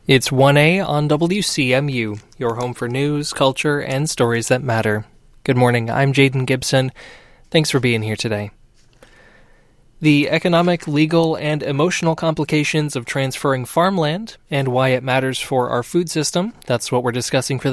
It's 1A on WCMU, your home for news, culture, and stories that matter. Good morning, I'm Jaden Gibson. Thanks for being here today. The economic, legal, and emotional complications of transferring farmland and why it matters for our food system, that's what we're discussing for